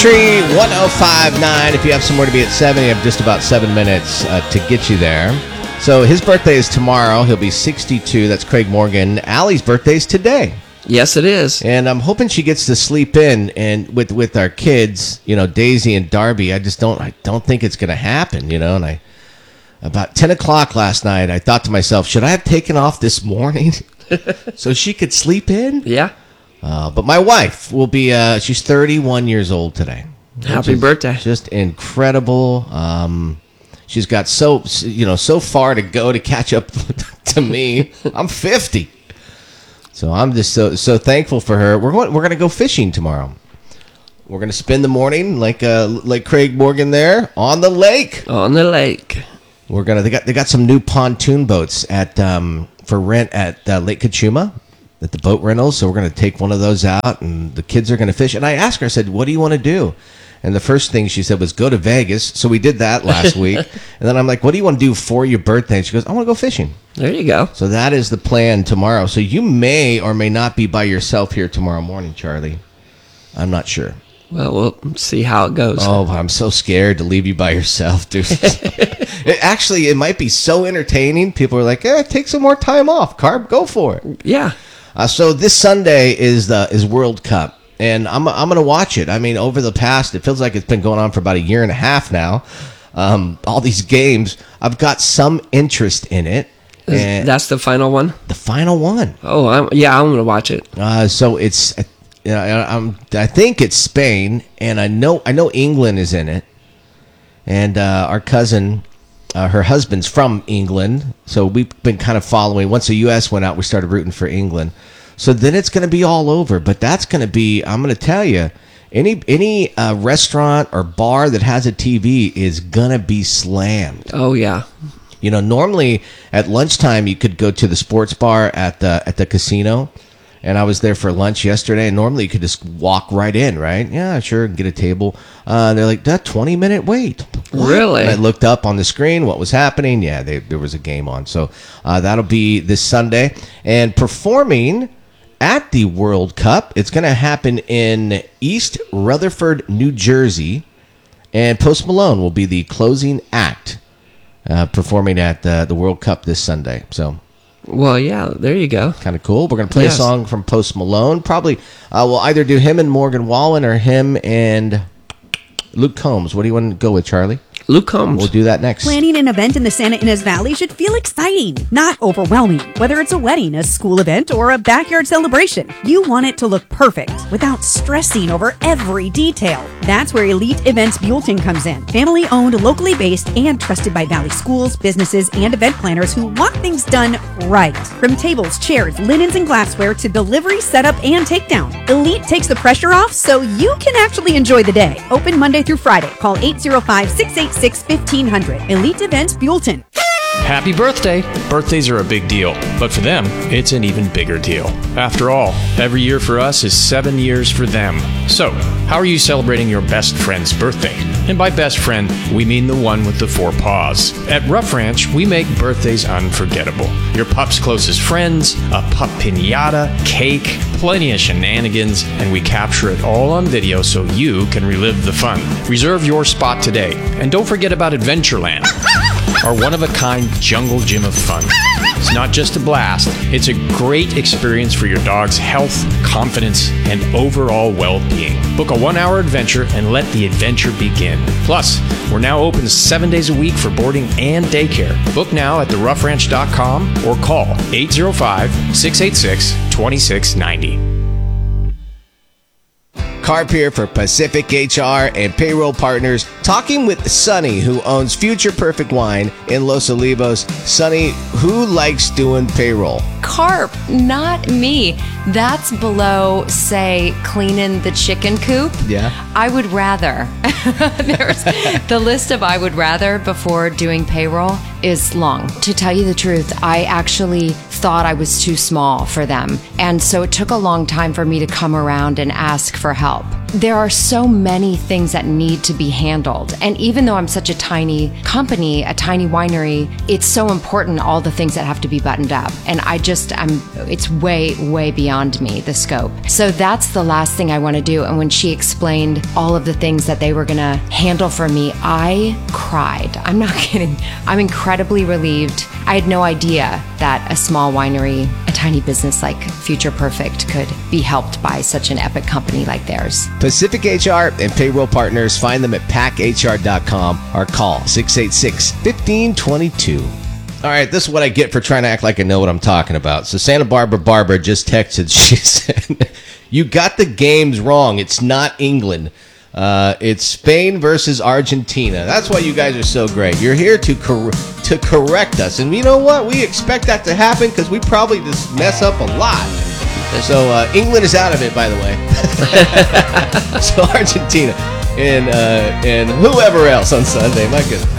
Tree 1059. If you have somewhere to be at 7, you have just about 7 minutes to get you there. So his birthday is tomorrow. He'll be 62. That's Craig Morgan. Allie's birthday is today. Yes, it is. And I'm hoping she gets to sleep in and with our kids, Daisy and Darby. I don't think it's going to happen, And about 10 o'clock last night, I thought to myself, should I have taken off this morning so she could sleep in? Yeah. But my wife will be, she's 31 years old today. Happy birthday. Just incredible. She's got so far to go to catch up to me. I'm 50. So I'm just so thankful for her. We're going to go fishing tomorrow. We're going to spend the morning like Craig Morgan there on the lake. On the lake. They got some new pontoon boats for rent at Lake Kachuma at the boat rentals. So we're going to take one of those out, and the kids are going to fish. And I asked her, I said, "What do you want to do?" And the first thing she said was go to Vegas. So we did that last week. And then I'm like, what do you want to do for your birthday? And she goes, I want to go fishing. There you go. So that is the plan tomorrow. So you may or may not be by yourself here tomorrow morning, Charlie. I'm not sure. Well, we'll see how it goes. Oh, I'm so scared to leave you by yourself, dude. It might be so entertaining. People are like, take some more time off. Carb, go for it. Yeah. So this Sunday is World Cup. And I'm going to watch it. I mean, over the past, it feels like it's been going on for about a year and a half now. All these games, I've got some interest in it. That's the final one? The final one. Oh, I'm going to watch it. So it's, I think it's Spain, and I know England is in it. And our cousin, her husband's from England. So we've been kind of following. Once the U.S. went out, we started rooting for England. So then it's going to be all over, but that's going to be, I'm going to tell you, any restaurant or bar that has a TV is going to be slammed. Oh, yeah. Normally at lunchtime, you could go to the sports bar at the casino, and I was there for lunch yesterday, and normally you could just walk right in, right? Yeah, sure, get a table. They're like, that 20-minute wait. What? Really? And I looked up on the screen what was happening. Yeah, there was a game on. So that'll be this Sunday. And performing at the World Cup, it's going to happen in East Rutherford, New Jersey, and Post Malone will be the closing act performing at the World Cup this Sunday. So, well, yeah, there you go. Kind of cool. We're going to play a song from Post Malone. Probably we'll either do him and Morgan Wallen or him and Luke Combs. What do you want to go with, Charlie? Luke Combs. We'll do that next. Planning an event in the Santa Ynez Valley should feel exciting, not overwhelming. Whether it's a wedding, a school event, or a backyard celebration, you want it to look perfect without stressing over every detail. That's where Elite Events Buellton comes in. Family-owned, locally based, and trusted by Valley schools, businesses, and event planners who want things done right. From tables, chairs, linens, and glassware to delivery, setup, and takedown, Elite takes the pressure off so you can actually enjoy the day. Open Monday through Friday. Call 805-686-1500. Elite Events Buellton. Happy birthday! Birthdays are a big deal, but for them, it's an even bigger deal. After all, every year for us is 7 years for them. So, how are you celebrating your best friend's birthday? And by best friend, we mean the one with the 4 paws. At Rough Ranch, we make birthdays unforgettable. Your pup's closest friends, a pup piñata, cake, plenty of shenanigans, and we capture it all on video so you can relive the fun. Reserve your spot today, and don't forget about Adventureland, our one-of-a-kind jungle gym of fun. It's not just a blast, it's a great experience for your dog's health, confidence, and overall well-being. Book a 1-hour adventure and let the adventure begin. Plus, we're now open 7 days a week for boarding and daycare. Book now at theroughranch.com or call 805-686-2690. Carp here for Pacific HR and Payroll Partners, talking with Sonny, who owns Future Perfect Wine in Los Olivos. Sonny, who likes doing payroll? Carp, not me. That's below, say, cleaning the chicken coop. Yeah. I would rather. There's the list of I would rather before doing payroll is long. To tell you the truth, I actually thought I was too small for them. And so it took a long time for me to come around and ask for help. There are so many things that need to be handled. And even though I'm such a tiny company, a tiny winery, it's so important, all the things that have to be buttoned up. And it's way, way beyond me, the scope. So that's the last thing I want to do. And when she explained all of the things that they were going to handle for me, I cried. I'm not kidding. I'm incredibly relieved. I had no idea that a small winery, a tiny business like Future Perfect could be helped by such an epic company like theirs. Pacific HR and payroll partners, find them at packhr.com or call 686-1522. All right, this is what I get for trying to act like I know what I'm talking about. So Santa Barbara just texted. She said, you got the games wrong. It's not England. It's Spain versus Argentina. That's why you guys are so great. You're here to correct us. And you know what? We expect that to happen because we probably just mess up a lot. So England is out of it, by the way. So Argentina and whoever else on Sunday. My goodness.